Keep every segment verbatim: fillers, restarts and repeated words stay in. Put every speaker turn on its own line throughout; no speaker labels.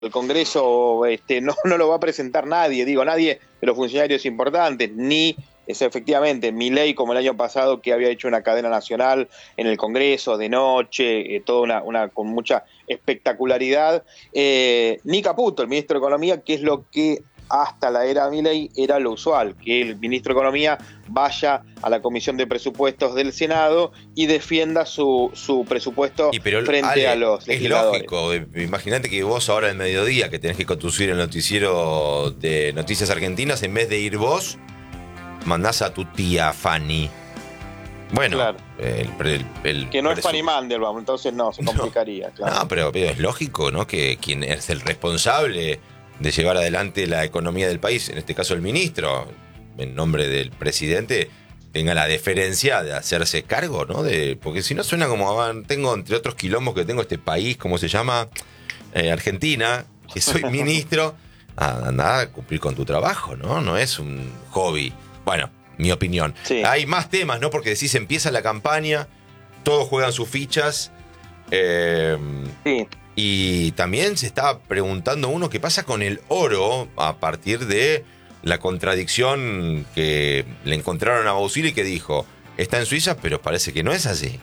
el Congreso este, no, no lo va a presentar nadie, digo, nadie de los funcionarios importantes, ni es efectivamente Milei como el año pasado, que había hecho una cadena nacional en el Congreso de noche, eh, toda una, una con mucha espectacularidad, eh, ni Caputo, el ministro de Economía, que es lo que hasta la era Milei era lo usual, que el ministro de Economía vaya a la Comisión de Presupuestos del Senado y defienda su, su presupuesto
y pero,
frente
Ale,
a los legisladores.
Es lógico, imagínate que vos ahora al mediodía que tenés que conducir el noticiero de Noticias Argentinas, en vez de ir vos, mandás a tu tía Fanny. Bueno,
claro.
el, el, el
que no es Fanny Mandelbaum, entonces no, se complicaría.
No,
claro.
no pero, pero es lógico, ¿no? Que quien es el responsable de llevar adelante la economía del país, en este caso el ministro, en nombre del presidente, tenga la deferencia de hacerse cargo, ¿no? De, porque si no suena como, ah, tengo entre otros quilombos que tengo este país, ¿cómo se llama? Eh, Argentina, que soy ministro, a andar a cumplir con tu trabajo, ¿no? No es un hobby. Bueno, mi opinión. Sí. Hay más temas, ¿no? Porque decís, empieza la campaña, todos juegan sus fichas. Eh, sí. Y también se estaba preguntando uno qué pasa con el oro a partir de la contradicción que le encontraron a Bausili, que dijo, está en Suiza, pero parece que no es así.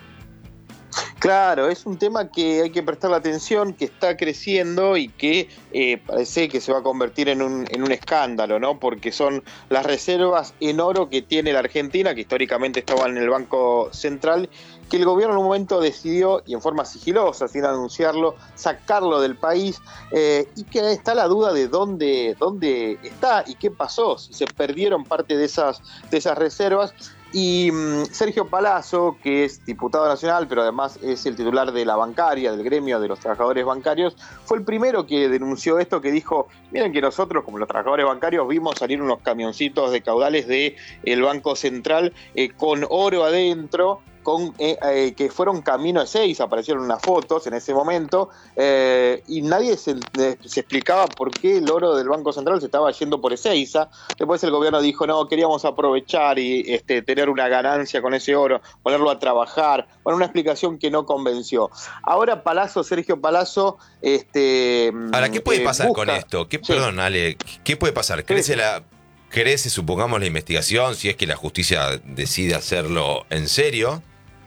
Claro, es un tema que hay que prestarle atención, que está creciendo y que eh, parece que se va a convertir en un, en un escándalo, ¿no? Porque son las reservas en oro que tiene la Argentina, que históricamente estaban en el Banco Central, que el gobierno en un momento decidió, y en forma sigilosa, sin anunciarlo, sacarlo del país, eh, y que está la duda de dónde, dónde está y qué pasó, si se perdieron parte de esas, de esas reservas. Y um, Sergio Palazzo, que es diputado nacional, pero además es el titular de la bancaria, del gremio de los trabajadores bancarios, fue el primero que denunció esto, que dijo, miren que nosotros, como los trabajadores bancarios, vimos salir unos camioncitos de caudales del Banco Central eh, con oro adentro, con, eh, eh, que fueron camino a Ezeiza, aparecieron unas fotos en ese momento, eh, y nadie se, eh, se explicaba por qué el oro del Banco Central se estaba yendo por Ezeiza. Después el gobierno dijo, no, queríamos aprovechar y este, tener una ganancia con ese oro, ponerlo a trabajar. Bueno, una explicación que no convenció. Ahora Palazzo, Sergio Palazzo... Este,
Ahora, ¿qué puede
eh,
pasar
busca?
con esto? ¿Qué,
Sí.
Perdón, Ale, ¿qué puede pasar? ¿Crece la... Crece, supongamos, la investigación, si es que la justicia decide hacerlo en serio?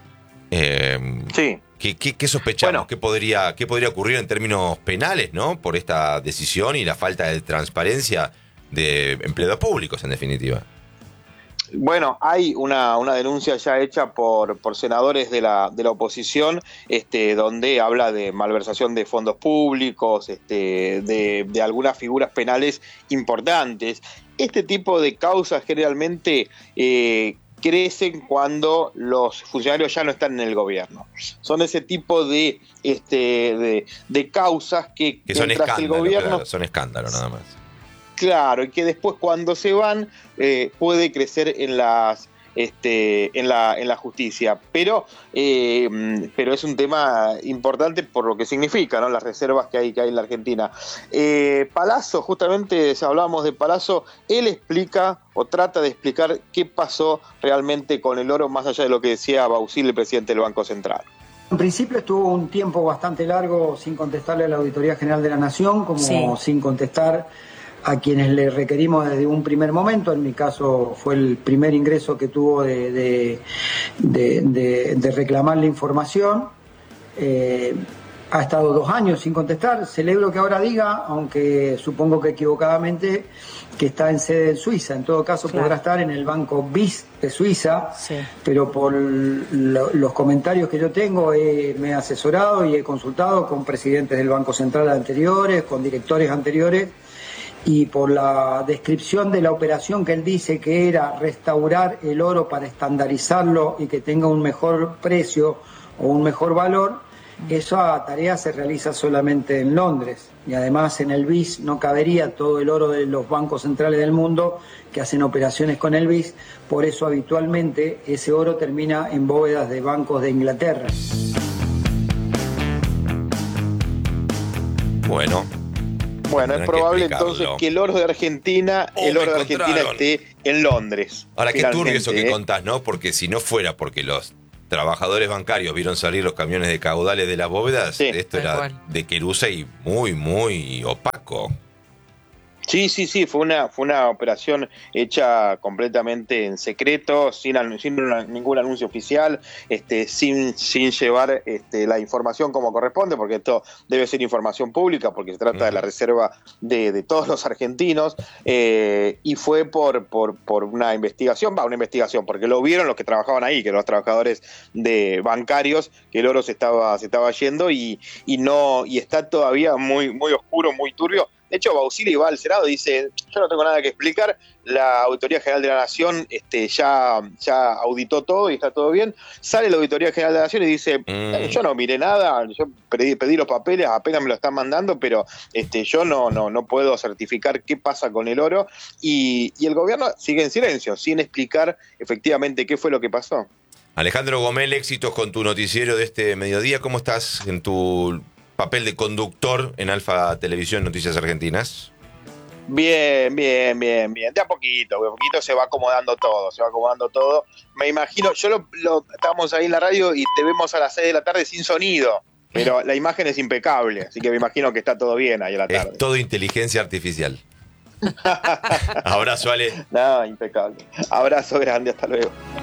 Eh,
sí.
¿qué, qué, qué sospechamos? Bueno, ¿Qué podría, qué podría ocurrir en términos penales, ¿no? Por esta decisión y la falta de transparencia de empleados públicos, en definitiva.
Bueno, hay una, una denuncia ya hecha por, por senadores de la, de la oposición, este, donde habla de malversación de fondos públicos, este, de, de algunas figuras penales importantes. Este tipo de causas generalmente eh, crecen cuando los funcionarios ya no están en el gobierno. Son ese tipo de, este, de, de causas que,
que son
mientras el gobierno...
Claro, son escándalos nada más.
Claro, y que después cuando se van eh, puede crecer en las este, en la en la justicia, pero eh, pero es un tema importante por lo que significa, ¿no? Las reservas que hay que hay en la Argentina. Eh, Palazzo, justamente si hablamos de Palazzo, él explica o trata de explicar qué pasó realmente con el oro, más allá de lo que decía Bausili, el presidente del Banco Central.
En principio estuvo un tiempo bastante largo sin contestarle a la Auditoría General de la Nación, como sí. sin contestar a quienes le requerimos desde un primer momento. En mi caso fue el primer ingreso que tuvo de, de, de, de, de reclamar la información. Eh, ha estado dos años sin contestar. Celebro que ahora diga, aunque supongo que equivocadamente, que está en sede en Suiza. En todo caso, claro, podrá estar en el Banco B I S de Suiza, sí. pero por lo, los comentarios que yo tengo, he, me he asesorado y he consultado con presidentes del Banco Central anteriores, con directores anteriores, y por la descripción de la operación que él dice que era restaurar el oro para estandarizarlo y que tenga un mejor precio o un mejor valor, esa tarea se realiza solamente en Londres, y además en el B I S no cabería todo el oro de los bancos centrales del mundo que hacen operaciones con el B I S, por eso habitualmente ese oro termina en bóvedas de bancos de Inglaterra.
Bueno.
Bueno, es probable entonces que el oro de Argentina, oh, el oro de Argentina esté en Londres.
Ahora, qué turbio eso que ¿eh? contás, ¿no? Porque si no fuera porque los trabajadores bancarios vieron salir los camiones de caudales de las bóvedas,
Sí,
esto era
cual.
de querusa y muy, muy opaco.
Sí, sí, sí, fue una fue una operación hecha completamente en secreto, sin, sin una, ningún anuncio oficial, este, sin, sin llevar este, la información como corresponde, porque esto debe ser información pública, porque se trata uh-huh. de la reserva de, de todos los argentinos, eh, y fue por, por, por una investigación, va, una investigación, porque lo vieron los que trabajaban ahí, que eran los trabajadores de bancarios, que el oro se estaba, se estaba yendo y, y no, y está todavía muy, muy oscuro, muy turbio. De hecho, Bausili va al Senado y dice, yo no tengo nada que explicar, la Auditoría General de la Nación este, ya, ya auditó todo y está todo bien. Sale la Auditoría General de la Nación y dice, mm. yo no miré nada, yo pedí, pedí los papeles, apenas me lo están mandando, pero este, yo no, no, no puedo certificar qué pasa con el oro. Y, y el gobierno sigue en silencio, sin explicar efectivamente qué fue lo que pasó.
Alejandro Gomel, éxitos con tu noticiero de este mediodía. ¿Cómo estás en tu papel de conductor en Alfa Televisión Noticias Argentinas?
Bien, bien, bien, bien. De a poquito, de a poquito se va acomodando todo, se va acomodando todo. Me imagino, yo lo, lo estábamos ahí en la radio y te vemos a las seis de la tarde sin sonido, pero la imagen es impecable, así que me imagino que está todo bien ahí a la tarde.
Es todo inteligencia artificial. Abrazo, Ale.
No, impecable. Abrazo grande, hasta luego.